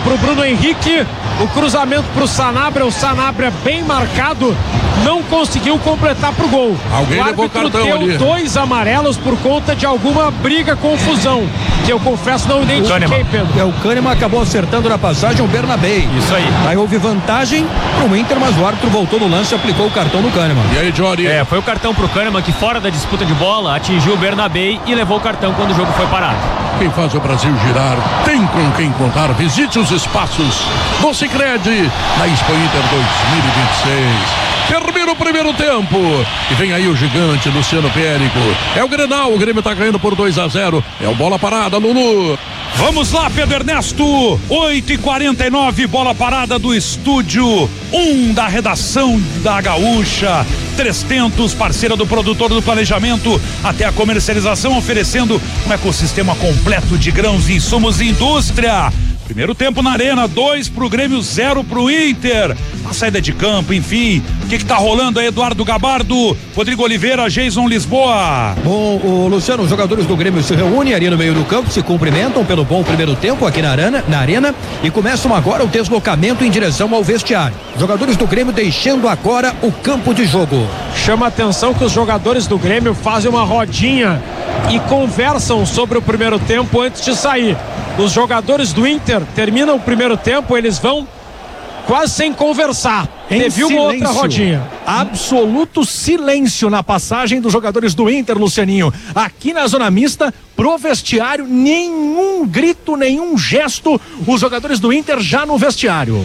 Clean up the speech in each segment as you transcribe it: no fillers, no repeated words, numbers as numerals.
pro Bruno Henrique, o cruzamento pro Sanabria, o Sanabria bem marcado, não conseguiu completar pro gol. Alguém o levou cartão deu ali. 2 amarelos por conta de alguma briga, confusão, que eu confesso não identifiquei, Pedro. O Kahneman acabou acertando na passagem o Bernabé. Isso aí. Aí houve vantagem pro Inter, mas o árbitro voltou no lance e aplicou o cartão no Kahneman. E aí, Jory? Foi o cartão pro Kahneman, que fora da disputa de bola atingiu o Bernabé e levou o cartão quando o jogo foi parado. Quem faz o Brasil girar tem com quem contar. Visite os espaços do Sicredi na Expo Inter 2026. Termina o primeiro tempo e vem aí o gigante Luciano Périco. É o Grenal, o Grêmio tá ganhando por 2-0. É o bola parada, Lulu. Vamos lá, Pedro Ernesto, 8h49, bola parada do estúdio 1 da redação da Gaúcha. 300, parceira do produtor do planejamento até a comercialização, oferecendo um ecossistema completo de grãos e insumos e indústria. Primeiro tempo na Arena, 2 pro Grêmio, 0 pro Inter. A saída de campo, enfim. O que tá rolando aí, Eduardo Gabardo, Rodrigo Oliveira, Jason Lisboa? Bom, Luciano, os jogadores do Grêmio se reúnem ali no meio do campo, se cumprimentam pelo bom primeiro tempo aqui na arena e começam agora o deslocamento em direção ao vestiário. Jogadores do Grêmio deixando agora o campo de jogo. Chama a atenção que os jogadores do Grêmio fazem uma rodinha e conversam sobre o primeiro tempo antes de sair. Os jogadores do Inter terminam o primeiro tempo, eles vão quase sem conversar. Teve uma outra rodinha. Absoluto silêncio na passagem dos jogadores do Inter, Lucianinho. Aqui na zona mista, pro vestiário, nenhum grito, nenhum gesto. Os jogadores do Inter já no vestiário.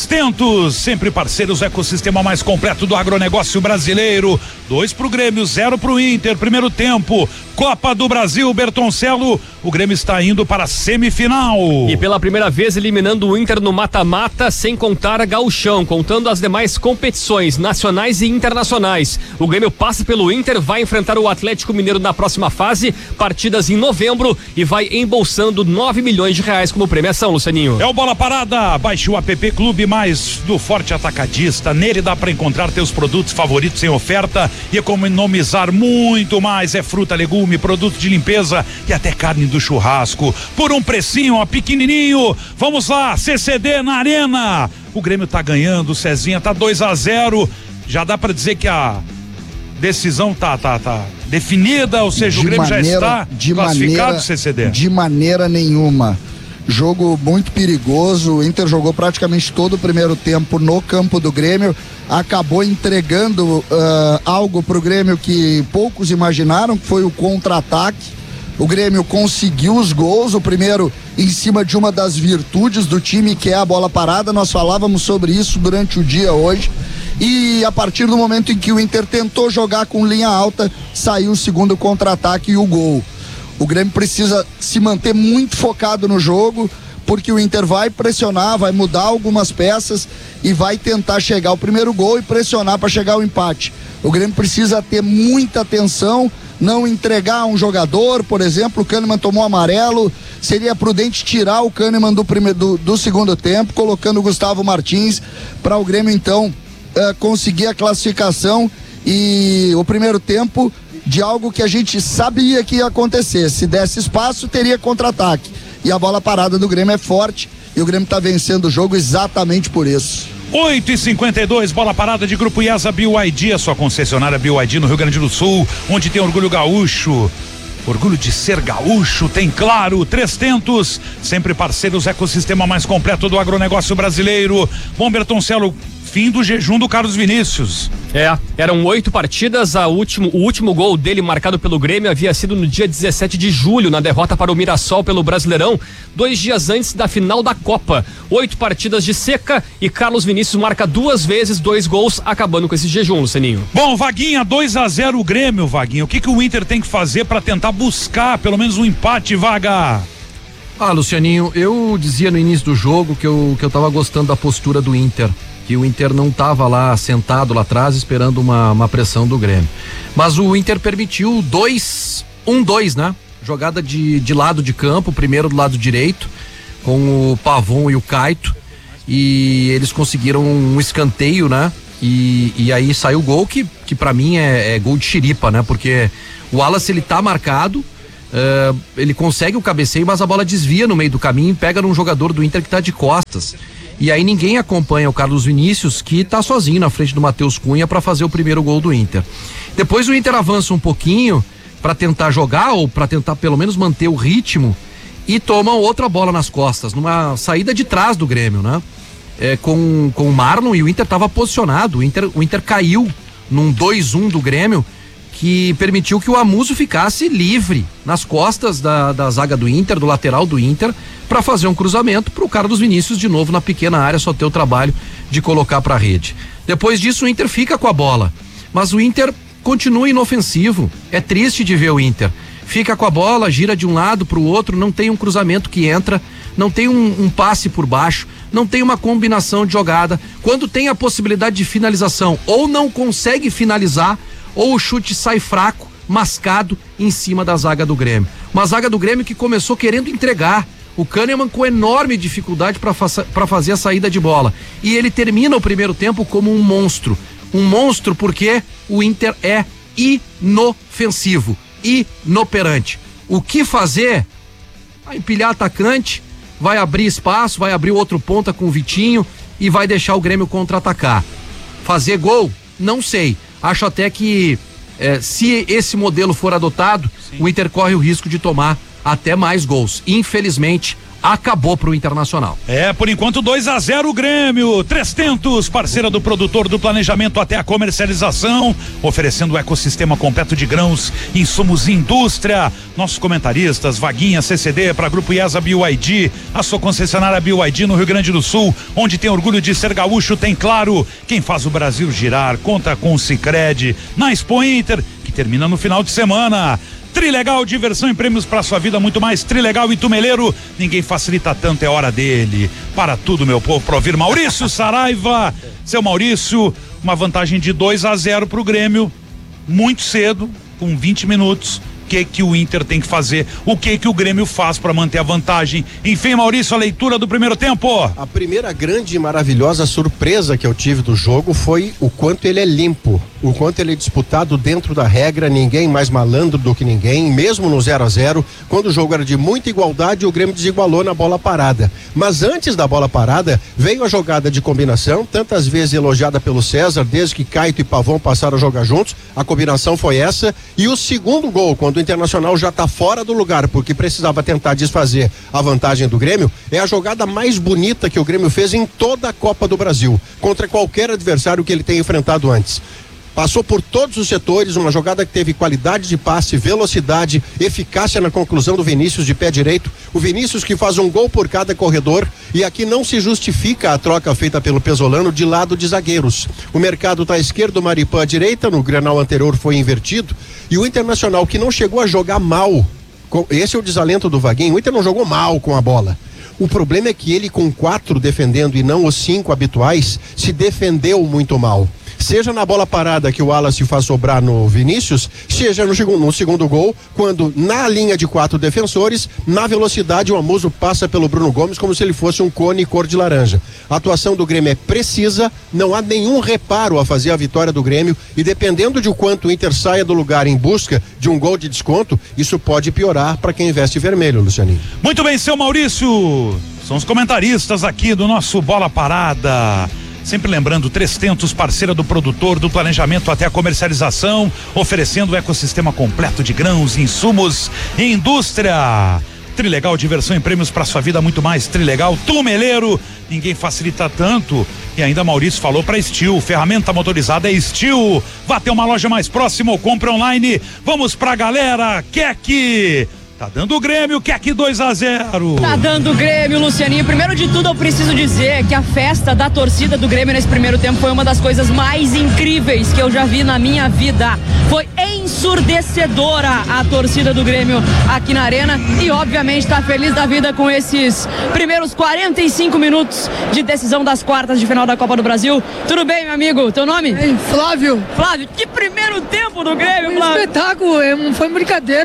300, sempre parceiros, ecossistema mais completo do agronegócio brasileiro. 2 pro Grêmio, 0 pro Inter. Primeiro tempo, Copa do Brasil, Bertoncello. O Grêmio está indo para a semifinal. E pela primeira vez eliminando o Inter no mata-mata, sem contar a Gauchão, contando as demais competições nacionais e internacionais. O Grêmio passa pelo Inter, vai enfrentar o Atlético Mineiro na próxima fase, partidas em novembro, e vai embolsando 9 milhões de reais como premiação, Lucianinho. É o Bola Parada, baixe o app Clube Mais do Forte Atacadista, nele dá para encontrar teus produtos favoritos em oferta e economizar muito mais. É fruta, legume, produto de limpeza e até carne do churrasco, por um precinho, ó, pequenininho. Vamos lá, CCD na Arena. O Grêmio tá ganhando, o Cezinha tá 2-0. Já dá para dizer que a decisão tá definida, ou seja, o Grêmio já está classificado, CCD? De maneira nenhuma. Jogo muito perigoso. O Inter jogou praticamente todo o primeiro tempo no campo do Grêmio, acabou entregando algo pro Grêmio que poucos imaginaram, que foi o contra-ataque. O Grêmio conseguiu os gols, o primeiro em cima de uma das virtudes do time, que é a bola parada. Nós falávamos sobre isso durante o dia hoje. E a partir do momento em que o Inter tentou jogar com linha alta, saiu o segundo contra-ataque e o gol. O Grêmio precisa se manter muito focado no jogo, porque o Inter vai pressionar, vai mudar algumas peças e vai tentar chegar ao primeiro gol e pressionar para chegar ao empate. O Grêmio precisa ter muita atenção, não entregar um jogador, por exemplo, o Kahneman tomou amarelo, seria prudente tirar o Kahneman do segundo tempo, colocando o Gustavo Martins para o Grêmio então conseguir a classificação. E o primeiro tempo de algo que a gente sabia que ia acontecer, se desse espaço teria contra-ataque, e a bola parada do Grêmio é forte e o Grêmio está vencendo o jogo exatamente por isso. 8h52, bola parada de Grupo IESA BYD, a sua concessionária BYD no Rio Grande do Sul, onde tem orgulho gaúcho. Orgulho de ser gaúcho, tem claro, 300, sempre parceiros, ecossistema mais completo do agronegócio brasileiro. Bom, Bertoncello, fim do jejum do Carlos Vinícius. Eram 8 partidas, o último gol dele marcado pelo Grêmio havia sido no dia 17 de julho, na derrota para o Mirassol pelo Brasileirão, 2 dias antes da final da Copa. 8 partidas de seca e Carlos Vinícius marca 2 vezes 2 gols, acabando com esse jejum, Lucianinho. Bom, Vaguinha, 2-0 o Grêmio, Vaguinha. O que o Inter tem que fazer para tentar buscar pelo menos um empate, Vaga? Lucianinho, eu dizia no início do jogo que eu tava gostando da postura do Inter, que o Inter não estava lá sentado lá atrás esperando uma pressão do Grêmio. Mas o Inter permitiu 2-1-2, né? Jogada de lado de campo, primeiro do lado direito, com o Pavon e o Caito, e eles conseguiram um escanteio, né? E aí saiu o gol que pra mim é gol de xiripa, né? Porque o Wallace, ele tá marcado, ele consegue o cabeceio, mas a bola desvia no meio do caminho e pega num jogador do Inter que tá de costas. E aí ninguém acompanha o Carlos Vinícius, que tá sozinho na frente do Matheus Cunha para fazer o primeiro gol do Inter. Depois o Inter avança um pouquinho para tentar jogar, ou para tentar pelo menos manter o ritmo, e toma outra bola nas costas, numa saída de trás do Grêmio, né? Com o Marlon, e o Inter estava posicionado, o Inter caiu num 2-1 do Grêmio, que permitiu que o Amuso ficasse livre nas costas da zaga do Inter, do lateral do Inter, para fazer um cruzamento para o Carlos Vinícius de novo na pequena área, só ter o trabalho de colocar para a rede. Depois disso o Inter fica com a bola, mas o Inter continua inofensivo. É triste de ver o Inter. Fica com a bola, gira de um lado para o outro, não tem um cruzamento que entra, não tem um passe por baixo, não tem uma combinação de jogada. Quando tem a possibilidade de finalização, ou não consegue finalizar, ou o chute sai fraco, mascado em cima da zaga do Grêmio. Uma zaga do Grêmio que começou querendo entregar. O Kahneman com enorme dificuldade para fazer a saída de bola. E ele termina o primeiro tempo como um monstro. Um monstro porque o Inter é inofensivo, inoperante. O que fazer? Vai empilhar atacante, vai abrir espaço, vai abrir outro ponta com o Vitinho e vai deixar o Grêmio contra-atacar. Fazer gol? Não sei. Acho até que se esse modelo for adotado, sim, o Inter corre o risco de tomar até mais gols. Infelizmente, acabou pro Internacional. Por enquanto 2-0 o Grêmio. 300, parceira do produtor, do planejamento até a comercialização, oferecendo o ecossistema completo de grãos, insumos e indústria. Nossos comentaristas, Vaguinha, CCD para Grupo IESA BYD, a sua concessionária BYD no Rio Grande do Sul, onde tem orgulho de ser gaúcho, tem Claro. Quem faz o Brasil girar, conta com o Sicredi. Na Expo Inter, que termina no final de semana. Trilegal, diversão e prêmios para sua vida, muito mais. Trilegal e Tumeleiro, ninguém facilita tanto, é hora dele. Para tudo, meu povo, para ouvir Maurício Saraiva. Seu Maurício, uma vantagem de 2-0 pro Grêmio, muito cedo, com 20 minutos. O que o Inter tem que fazer? O que o Grêmio faz para manter a vantagem? Enfim, Maurício, a leitura do primeiro tempo. A primeira grande e maravilhosa surpresa que eu tive do jogo foi o quanto ele é limpo, o quanto ele é disputado dentro da regra, ninguém mais malandro do que ninguém, mesmo no 0-0, quando o jogo era de muita igualdade, o Grêmio desigualou na bola parada. Mas antes da bola parada, veio a jogada de combinação, tantas vezes elogiada pelo César, desde que Caito e Pavão passaram a jogar juntos, a combinação foi essa, e o segundo gol, quando o Internacional já está fora do lugar, porque precisava tentar desfazer a vantagem do Grêmio, é a jogada mais bonita que o Grêmio fez em toda a Copa do Brasil, contra qualquer adversário que ele tenha enfrentado antes. Passou por todos os setores, uma jogada que teve qualidade de passe, velocidade, eficácia na conclusão do Vinícius de pé direito. O Vinícius que faz um gol por cada corredor, e aqui não se justifica a troca feita pelo Pesolano de lado de zagueiros. O mercado está à esquerda, o Maripã à direita, no Grenal anterior foi invertido, e o Internacional que não chegou a jogar mal, esse é o desalento do Vaguinho, o Inter não jogou mal com a bola. O problema é que ele com 4 defendendo e não os 5 habituais, se defendeu muito mal. Seja na bola parada que o Wallace faz sobrar no Vinícius, seja no segundo gol, quando na linha de 4 defensores, na velocidade o Amuso passa pelo Bruno Gomes como se ele fosse um cone cor de laranja. A atuação do Grêmio é precisa, não há nenhum reparo a fazer a vitória do Grêmio, e dependendo de quanto o Inter saia do lugar em busca de um gol de desconto, isso pode piorar para quem veste vermelho, Lucianinho. Muito bem, seu Maurício, são os comentaristas aqui do nosso Bola Parada. Sempre lembrando, 300, parceira do produtor, do planejamento até a comercialização, oferecendo o ecossistema completo de grãos, insumos e indústria. Trilegal, diversão e prêmios para sua vida, muito mais. Trilegal, Tumeleiro, ninguém facilita tanto. E ainda Maurício falou para Steel, ferramenta motorizada é Steel. Vá ter uma loja mais próxima ou compre online. Vamos pra galera, Keck. Tá dando o Grêmio, Keck 2-0. Tá dando o Grêmio, Lucianinho. Primeiro de tudo, eu preciso dizer que a festa da torcida do Grêmio nesse primeiro tempo foi uma das coisas mais incríveis que eu já vi na minha vida. Foi ensurdecedora a torcida do Grêmio aqui na Arena, e obviamente tá feliz da vida com esses primeiros 45 minutos de decisão das quartas de final da Copa do Brasil. Tudo bem, meu amigo? Teu nome? Flávio. Flávio, que primeiro tempo do Grêmio, foi um Flávio. espetáculo, foi brincadeira.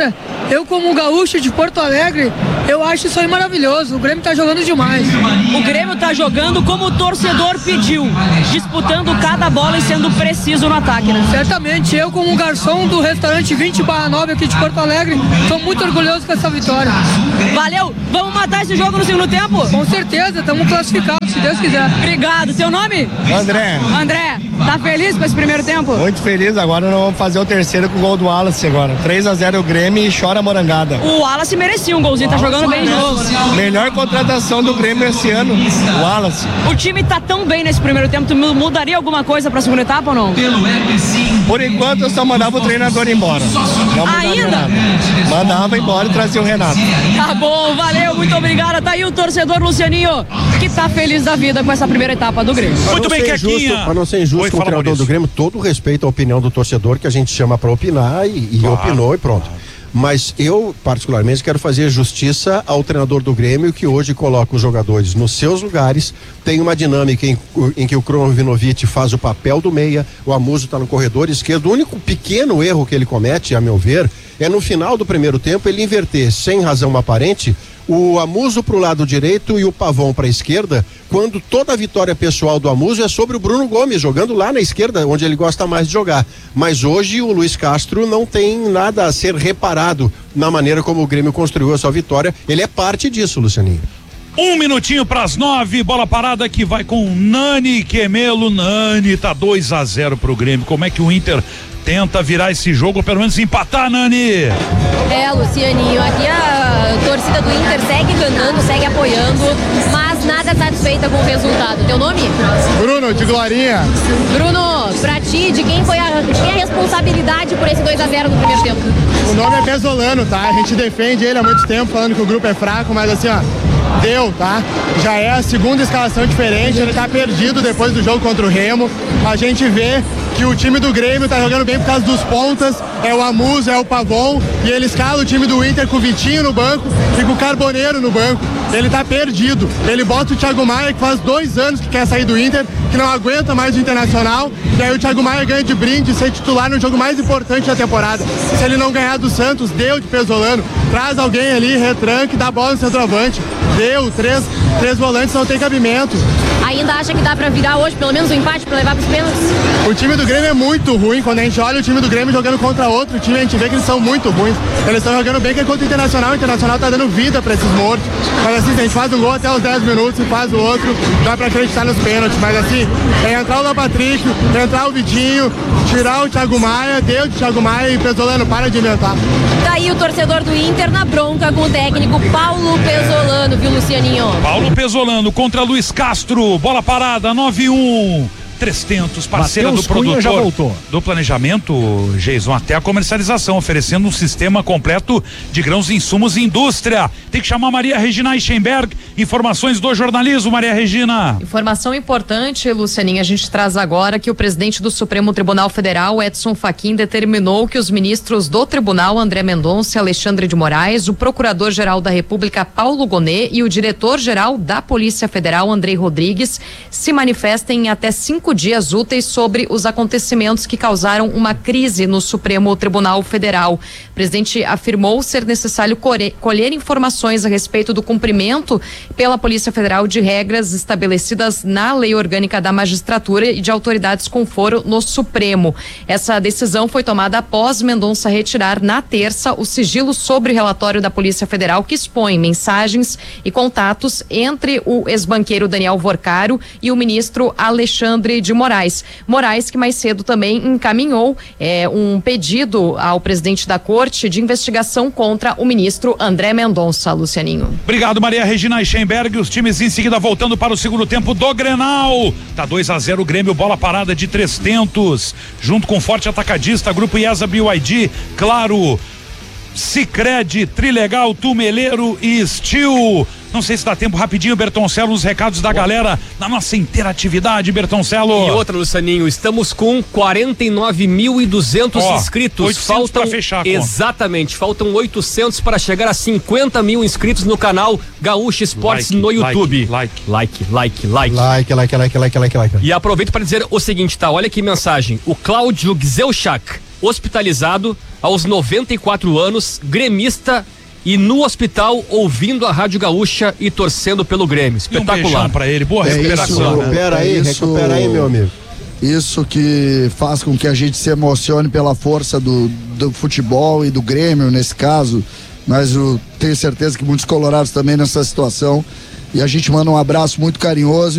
Eu, como gaúcho de Porto Alegre, eu acho isso aí maravilhoso. O Grêmio tá jogando demais. O Grêmio tá jogando como o torcedor pediu, disputando cada bola e sendo preciso no ataque, né? Certamente, eu como garçom do restaurante 20/9 aqui de Porto Alegre, tô muito orgulhoso com essa vitória. Valeu! Vamos matar esse jogo no segundo tempo? Com certeza, estamos classificados, se Deus quiser. Obrigado. Seu nome? André. André, tá feliz com esse primeiro tempo? Muito feliz, agora nós vamos fazer o terceiro com o gol do Wallace agora. 3-0 o Grêmio e chora a morangada. O Wallace merecia um golzinho, tá jogando bem de novo, né? Melhor contratação do Grêmio esse ano, o Wallace. O time tá tão bem nesse primeiro tempo, tu mudaria alguma coisa pra segunda etapa ou não? Por enquanto eu só mandava o treinador embora. Ainda? Mandava embora e trazia o Renato. Tá bom, valeu, muito obrigada. Tá aí o torcedor Lucianinho, que tá feliz da vida com essa primeira etapa do Grêmio. Muito bem, Quequinha. Para não ser injusto com o treinador do Grêmio, todo respeito à opinião do torcedor, que a gente chama para opinar e opinou e pronto. Mas eu, particularmente, quero fazer justiça ao treinador do Grêmio, que hoje coloca os jogadores nos seus lugares. Tem uma dinâmica em que o Krovinovic faz o papel do meia, o Amuso está no corredor esquerdo. O único pequeno erro que ele comete, a meu ver, é no final do primeiro tempo ele inverter, sem razão aparente, o Amuso para o lado direito e o Pavão para a esquerda, quando toda a vitória pessoal do Amuso é sobre o Bruno Gomes, jogando lá na esquerda, onde ele gosta mais de jogar. Mas hoje o Luiz Castro não tem nada a ser reparado na maneira como o Grêmio construiu a sua vitória. Ele é parte disso, Lucianinho. 1 minutinho pras 9, bola parada que vai com Nani Quemelo. Nani, tá 2-0 pro Grêmio. Como é que o Inter tenta virar esse jogo, ou pelo menos empatar, Nani? Lucianinho, aqui a torcida do Inter segue cantando, segue apoiando, mas nada satisfeita com o resultado. Teu nome? Bruno, de Glorinha. Bruno, pra ti, de quem foi a responsabilidade por esse 2-0 no primeiro tempo? O nome é Pesolano, tá? A gente defende ele há muito tempo, falando que o grupo é fraco, mas assim, ó, deu, tá? Já é a segunda escalação diferente, ele tá perdido depois do jogo contra o Remo. A gente vê que o time do Grêmio tá jogando bem por causa dos pontas, é o Amuso, é o Pavon, e ele escala o time do Inter com o Vitinho no banco e com o Carboneiro no banco. Ele tá perdido. Ele bota o Thiago Maia, que faz 2 anos que quer sair do Inter, que não aguenta mais o Internacional, e aí o Thiago Maia ganha de brinde ser titular no jogo mais importante da temporada. Se ele não ganhar do Santos, deu de Pesolano. Traz alguém ali, retranque, dá bola no centroavante. Deu, três volantes não tem cabimento. Ainda acha que dá pra virar hoje, pelo menos um empate, pra levar pros pênaltis? O time do Grêmio é muito ruim. Quando a gente olha o time do Grêmio jogando contra outro time, a gente vê que eles são muito ruins. Eles estão jogando bem que é contra o Internacional. O Internacional tá dando vida pra esses mortos. Mas assim, se a gente faz um gol até os 10 minutos e faz o outro, dá pra acreditar nos pênaltis. Mas assim, é entrar o Lapatrick, entrar o Vitinho, tirar o Thiago Maia, deu de Thiago Maia e Pesolano, para de inventar. Tá aí o torcedor do Inter na bronca com o técnico Paulo Pesolano, viu, Lucianinho? Paulo Pesolano contra Luiz Castro, bola parada, 9-1. 300, parceira Mateus do Cunha produtor já voltou. do planejamento, Geison, até a comercialização, oferecendo um sistema completo de grãos e insumos e indústria. Tem que chamar Maria Regina Eichenberg, informações do jornalismo, Maria Regina. Informação importante, Lucianinha, a gente traz agora que o presidente do Supremo Tribunal Federal, Edson Fachin, determinou que os ministros do tribunal, André Mendonça e Alexandre de Moraes, o procurador-geral da República, Paulo Gonet, e o diretor-geral da Polícia Federal, Andrei Rodrigues, se manifestem em até 5 dias úteis sobre os acontecimentos que causaram uma crise no Supremo Tribunal Federal. O presidente afirmou ser necessário colher informações a respeito do cumprimento pela Polícia Federal de regras estabelecidas na Lei Orgânica da Magistratura e de autoridades com foro no Supremo. Essa decisão foi tomada após Mendonça retirar na terça o sigilo sobre o relatório da Polícia Federal que expõe mensagens e contatos entre o ex-banqueiro Daniel Vorcaro e o ministro Alexandre de Moraes. Moraes, que mais cedo também encaminhou um pedido ao presidente da corte de investigação contra o ministro André Mendonça. Lucianinho. Obrigado, Maria Regina Eichenberg. Os times em seguida voltando para o segundo tempo do Grenal. Tá 2-0 o Grêmio, bola parada de 300. Junto com Forte Atacadista, Grupo IESA BYD, Claro, Sicredi, Trilegal, Tumeleiro e Steel. Não sei se dá tempo rapidinho, Bertoncello, os recados da galera na nossa interatividade, Bertoncello. E outra, Lucianinho, estamos com 49.200 inscritos. 800 faltam pra fechar a conta. Exatamente, faltam 800 para chegar a 50 mil inscritos no canal Gaúcho Esportes no YouTube. Like. E aproveito para dizer o seguinte, tá? Olha que mensagem. O Cláudio Gzelchak, hospitalizado, aos 94 anos, gremista e no hospital ouvindo a Rádio Gaúcha e torcendo pelo Grêmio. Espetacular. Um beijão pra ele, boa recuperação. Recupera aí, meu amigo. Isso que faz com que a gente se emocione pela força do futebol e do Grêmio nesse caso, mas eu tenho certeza que muitos colorados também nessa situação, e a gente manda um abraço muito carinhoso